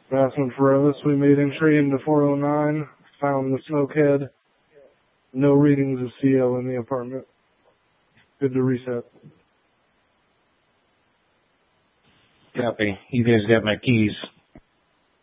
Bassman Ferreras, we made entry into 409, found the smokehead. No readings of CO in the apartment. Good to reset. Copy. You guys got my keys.